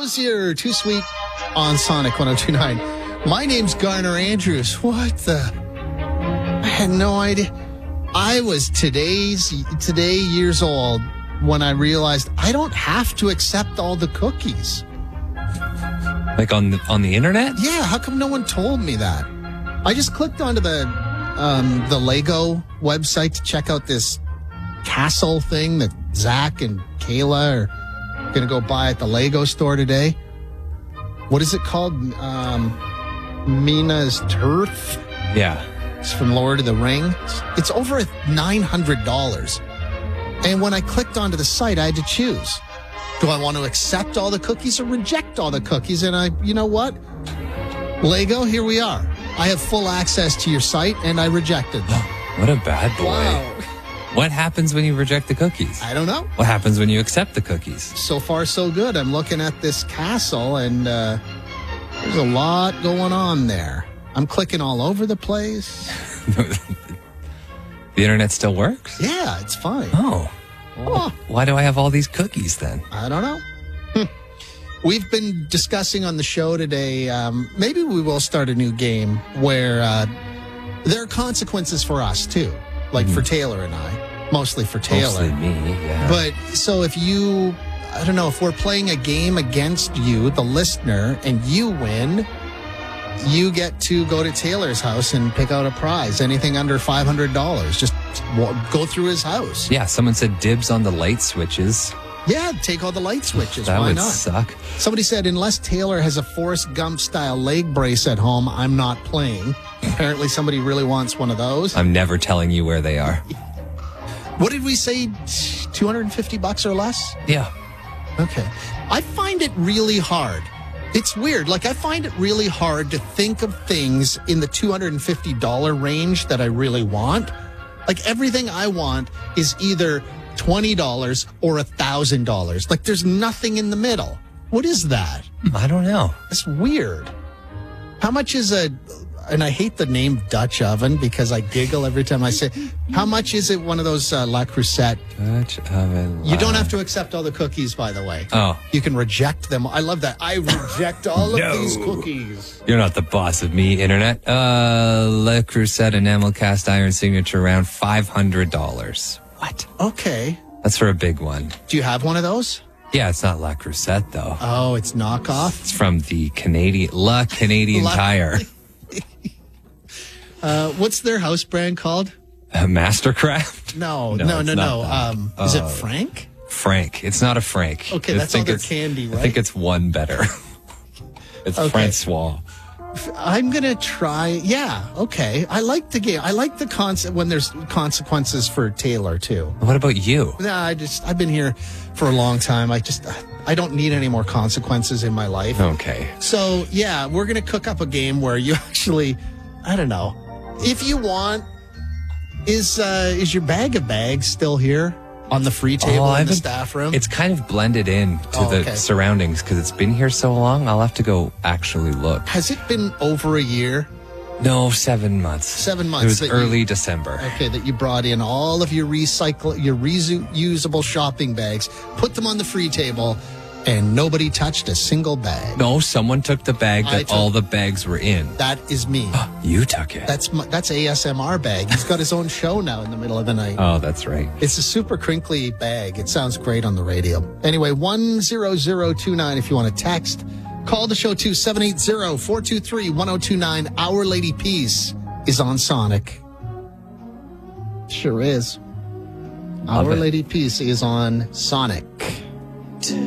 Hozier, Too Sweet on Sonic 102.9. My name's Garner Andrews. What the? I had no idea. I was today years old when I realized I don't have to accept all the cookies. Like on the internet? Yeah, how come no one told me that? I just clicked onto the Lego website to check out this castle thing that Zach and Kayla are going to go buy at the Lego store today. What is it called? Mina's Turf? Yeah. It's from Lord of the Rings. It's over $900. And when I clicked onto the site, I had to choose. Do I want to accept all the cookies or reject all the cookies? And you know what? Lego, here we are. I have full access to your site, and I rejected them. What a bad boy. Wow. What happens when you reject the cookies? I don't know. What happens when you accept the cookies? So far, so good. I'm looking at this castle, and there's a lot going on there. I'm clicking all over the place. The internet still works? Yeah, it's fine. Oh. Well, why do I have all these cookies then? I don't know. We've been discussing on the show today, maybe we will start a new game where there are consequences for us, too. Like for Taylor and I. Mostly for Taylor. Mostly me, yeah. But so if we're playing a game against you, the listener, and you win, you get to go to Taylor's house and pick out a prize. Anything under $500. Just go through his house. Yeah, someone said dibs on the light switches. Yeah, take all the light switches. That Why would not? suck. Somebody said, unless Taylor has a Forrest Gump-style leg brace at home, I'm not playing. Apparently somebody really wants one of those. I'm never telling you where they are. What did we say? $250 or less? Yeah. Okay. I find it really hard. It's weird. Like, I find it really hard to think of things in the $250 range that I really want. Like, everything I want is either $20 or $1,000. Like, there's nothing in the middle. What is that? I don't know. It's weird. How much is and I hate the name Dutch oven because I giggle every time I say, how much is it one of those La Crusette? Dutch oven. You don't have to accept all the cookies, by the way. Oh. You can reject them. I love that. I reject all of these cookies. You're not the boss of me, internet. Le Creuset enamel cast iron signature round, $500. What? Okay. That's for a big one. Do you have one of those? Yeah, it's not La Creuset, though. Oh, it's knockoff? It's from the Canadian Tire. What's their house brand called? Mastercraft? No. Is it Frank? Frank. It's not a Frank. Okay, that's all their candy, right? I think it's one better. It's Okay. Francois. I'm going to try. Yeah, okay. I like the game. I like the concept when there's consequences for Taylor, too. What about you? Nah, I've been here for a long time. I don't need any more consequences in my life. Okay. So, yeah, we're going to cook up a game where you actually, I don't know. If you want, is your bag of bags still here on the free table in the staff room? It's kind of blended in to the surroundings because it's been here so long. I'll have to go actually look. Has it been over a year? No, 7 months. 7 months. It was early December. Okay, that you brought in all of your reusable shopping bags, put them on the free table, and nobody touched a single bag. No, someone took the bag that all the bags were in. That is me. You took it. That's ASMR bag. He's got his own show now in the middle of the night. Oh, that's right. It's a super crinkly bag. It sounds great on the radio. Anyway, 10029 if you want to text. Call the show too, 780-423-1029. Our Lady Peace is on Sonic. Sure is. Love Our it. Lady Peace is on Sonic.